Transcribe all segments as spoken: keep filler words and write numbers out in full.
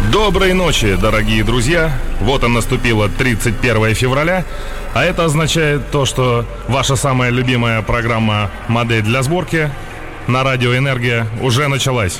Доброй ночи, дорогие друзья. Вот и наступило тридцать первое февраля, а это означает то, что ваша самая любимая программа «Модель для сборки» на радио «Энергия» уже началась.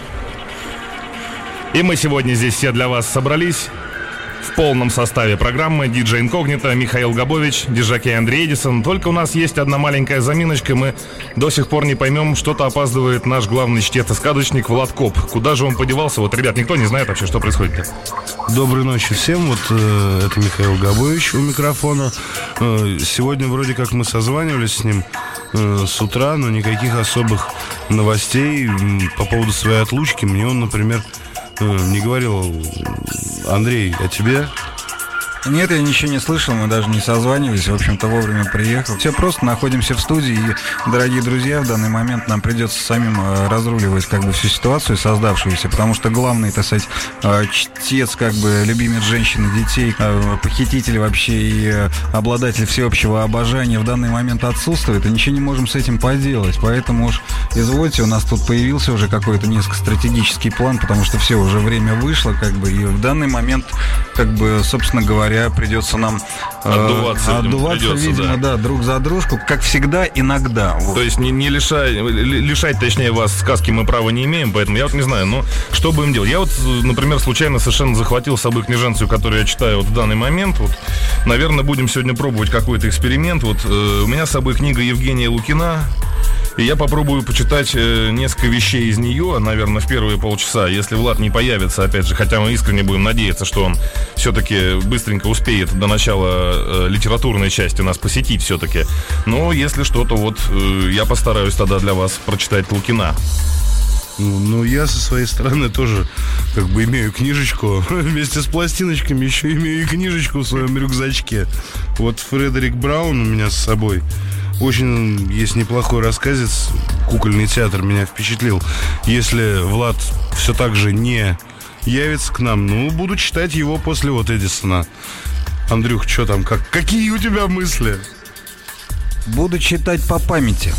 И мы сегодня здесь все для вас собрались в полном составе программы: диджей Инкогнито, Михаил Габович, диджей Андрей Эдисон. Только у нас есть одна маленькая заминочка. Мы до сих пор не поймем, что-то опаздывает наш главный чтец-сказочник Влад Коп. Куда же он подевался? Вот, ребят, никто не знает вообще, что происходит-то. Доброй ночи всем. Вот э, это Михаил Габович у микрофона. Э, сегодня вроде как мы созванивались с ним э, с утра, но никаких особых новостей по поводу своей отлучки мне он, например, не говорил. Андрей, а тебе? Нет, я ничего не слышал, мы даже не созванивались, в общем-то, вовремя приехал. Все просто находимся в студии, и, дорогие друзья, в данный момент нам придется самим разруливать как бы всю ситуацию создавшуюся, потому что главный, так сказать, чтец, как бы, любимец женщин и детей, похититель вообще и обладатель всеобщего обожания в данный момент отсутствует, и ничего не можем с этим поделать, поэтому уж извольте, у нас тут появился уже какой-то несколько стратегический план, потому что все, уже время вышло, как бы, и в данный момент, как бы, собственно говоря, придется нам отдуваться, э, отдуваться придется, видимо, да. да, друг за дружку, как всегда, иногда. Вот. То есть не, не лишать, лишать, точнее, вас сказки мы права не имеем, поэтому я вот не знаю, ну, что будем делать? Я вот, например, случайно совершенно захватил с собой книженцию, которую я читаю вот в данный момент. Вот, наверное, будем сегодня пробовать какой-то эксперимент. Вот э, у меня с собой книга Евгения Лукина, и я попробую почитать э, несколько вещей из нее, наверное, в первые полчаса. Если Влад не появится, опять же, хотя мы искренне будем надеяться, что он все-таки быстренько успеет до начала э, литературной части нас посетить все-таки. Но если что, то вот э, я постараюсь тогда для вас прочитать Лукина. Ну, ну, я со своей стороны тоже как бы имею книжечку. Вместе с пластиночками еще имею и книжечку в своем рюкзачке. Вот Фредерик Браун у меня с собой. Очень есть неплохой рассказец. «Кукольный театр» меня впечатлил. Если Влад все так же не явится к нам, ну, буду читать его после вот Эдисона. Андрюх, что там? Как, какие у тебя мысли? Буду читать по памяти.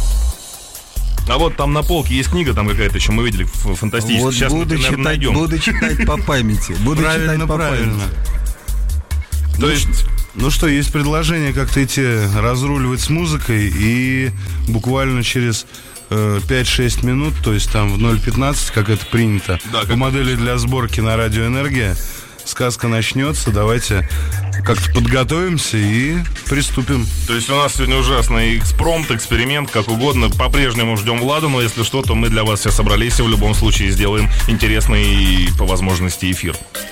А вот там на полке есть книга, там какая-то еще, мы видели, фантастическая. Вот сейчас буду мы, наверное, читать, найдем. Буду читать по памяти. Буду правильно, читать по правильно. памяти. То есть... Ну что, есть предложение как-то идти разруливать с музыкой, и буквально через э, пять-шесть минут, то есть там в ноль пятнадцать, как это принято, да, по как... модели для сборки на радио «Энергия», сказка начнется. Давайте как-то подготовимся и приступим. То есть у нас сегодня ужасный экспромт, эксперимент, как угодно. По-прежнему ждем Влада, но если что, то мы для вас все собрались и в любом случае сделаем интересный по возможности эфир.